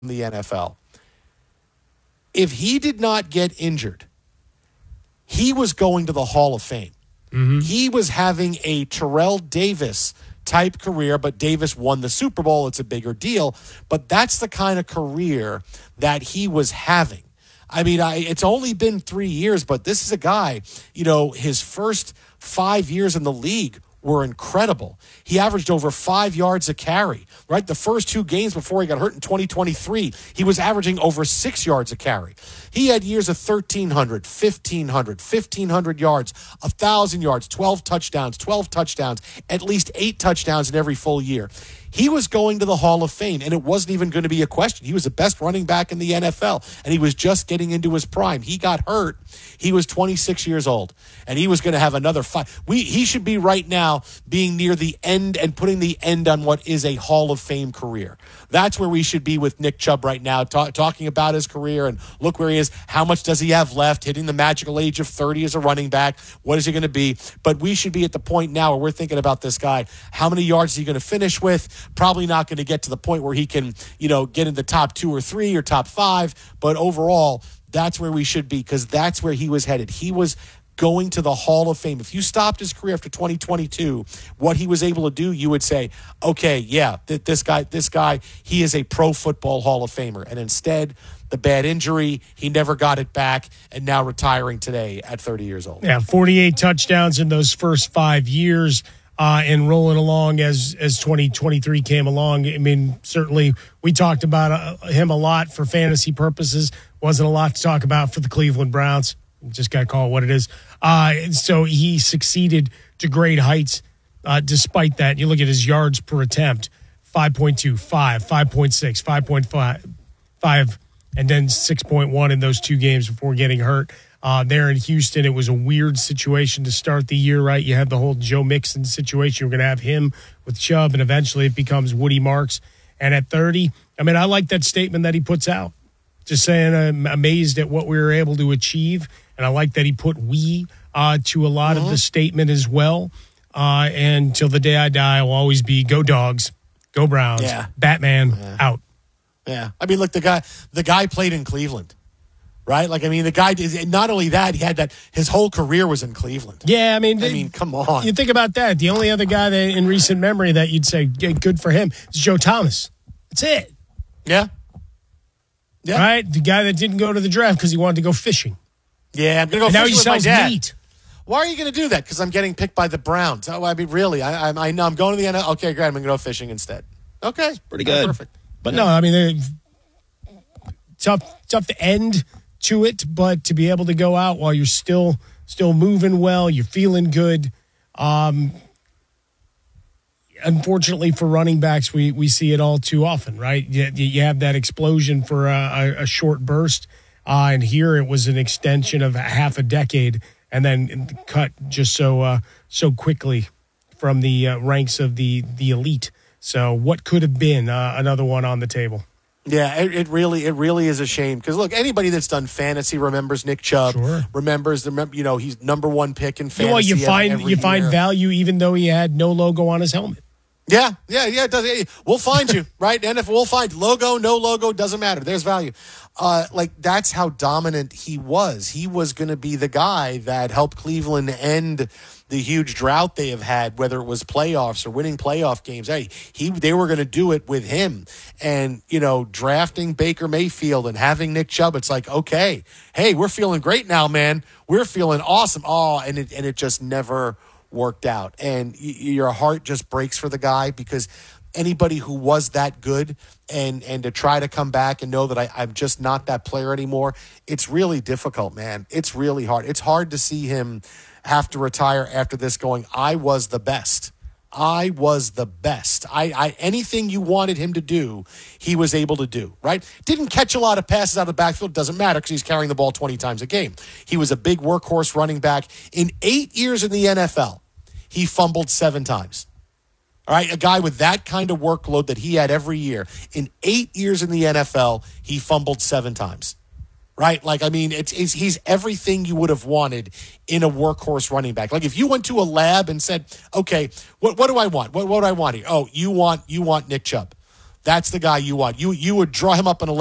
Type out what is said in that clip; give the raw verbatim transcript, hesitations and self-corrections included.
the N F L. If he did not get injured, he was going to the Hall of Fame. Mm-hmm. He was having a Terrell Davis type career, but Davis won the Super Bowl. It's a bigger deal. But that's the kind of career that he was having. I mean, I, it's only been three years, but this is a guy, you know, his first five years in the league were incredible. He averaged over five yards a carry, right? The first two games before he got hurt in twenty twenty-three, he was averaging over six yards a carry. He had years of thirteen hundred, fifteen hundred, fifteen hundred yards, one thousand yards, twelve touchdowns, twelve touchdowns, at least eight touchdowns in every full year. He was going to the Hall of Fame, and it wasn't even going to be a question. He was the best running back in the N F L, and he was just getting into his prime. He got hurt. He was twenty-six years old, and he was going to have another five. We, he should be right now being near the end and putting the end on what is a Hall of Fame career. That's where we should be with Nick Chubb right now, ta- talking about his career, and look where he is. How much does he have left? Hitting the magical age of thirty as a running back. What is he going to be? But we should be at the point now where we're thinking about this guy. How many yards is he going to finish with? Probably not going to get to the point where he can, you know, get in the top two or three or top five. But overall, that's where we should be, because that's where he was headed. He was going to the Hall of Fame. If you stopped his career after twenty twenty-two, what he was able to do, you would say, okay, yeah, th- this guy, this guy, he is a pro football Hall of Famer. And instead, the bad injury, he never got it back, and now retiring today at thirty years old. Yeah, forty-eight touchdowns in those first five years. Uh, and rolling along as as twenty twenty-three came along. I mean, certainly we talked about uh, him a lot for fantasy purposes. Wasn't a lot to talk about for the Cleveland Browns. Just got to call it what it is. Uh, so he succeeded to great heights uh, despite that. You look at his yards per attempt, five point two, five, five point six, five point five, five, and then six point one in those two games before getting hurt. Uh, there in Houston, it was a weird situation to start the year, right? You had the whole Joe Mixon situation. You're going to have him with Chubb, and eventually it becomes Woody Marks. And at thirty, I mean, I like that statement that he puts out. Just saying I'm amazed at what we were able to achieve, and I like that he put we uh, to a lot mm-hmm. of the statement as well. Uh, and till the day I die, I'll always be go Dogs, go Browns, yeah. Batman, yeah. out. Yeah. I mean, look, the guy, the guy played in Cleveland. Right? Like, I mean, the guy, not only that, he had that, his whole career was in Cleveland. Yeah, I mean, I mean, come on. You think about that. The only other guy that in recent memory that you'd say, yeah, good for him, is Joe Thomas. That's it. Yeah. Yeah. Right? The guy that didn't go to the draft because he wanted to go fishing. Yeah, I'm going to go and fishing now he with sells my dad. meat. Why are you going to do that? Because I'm getting picked by the Browns. Oh, I mean, really? I, I, I know I'm going to the N F L. Okay, great. I'm going to go fishing instead. Okay. That's pretty good. Oh, perfect. But yeah. no, I mean, tough, tough to end to it, but to be able to go out while you're still still moving well, you're feeling good. Um, unfortunately for running backs, we we see it all too often, right? You, you have that explosion for a, a short burst, uh, and here it was an extension of half a decade, and then cut just so uh, so quickly from the uh, ranks of the the elite. So what could have been uh, another one on the table? Yeah, it, it really, it really is a shame because look, anybody that's done fantasy remembers Nick Chubb. Sure. Remembers the, you know, he's number one pick in fantasy. You know what, you find every you find year. value even though he had no logo on his helmet. Yeah, yeah, yeah. It does. We'll find you, right? And if we'll find logo, no logo, doesn't matter. There's value. Uh, like that's how dominant he was. He was going to be the guy that helped Cleveland end the huge drought they have had, whether it was playoffs or winning playoff games. Hey, he they were going to do it with him. And, you know, drafting Baker Mayfield and having Nick Chubb, it's like, okay, hey, we're feeling great now, man. We're feeling awesome. Oh, and it, and it just never worked out. And y- your heart just breaks for the guy because anybody who was that good and and to try to come back and know that I, I'm just not that player anymore, it's really difficult, man. It's really hard. It's hard to see him have to retire after this going, I was the best. I was the best. I, I anything you wanted him to do, he was able to do, right? Didn't catch a lot of passes out of the backfield. Doesn't matter because he's carrying the ball twenty times a game. He was a big workhorse running back. In eight years in the N F L, he fumbled seven times. All right, a guy with that kind of workload that he had every year. In eight years in the N F L, he fumbled seven times. Right? Like, I mean, it's, it's he's everything you would have wanted in a workhorse running back. Like, if you went to a lab and said, okay, what what do I want? What what do I want here? Oh, you want you want Nick Chubb. That's the guy you want. You you would draw him up in a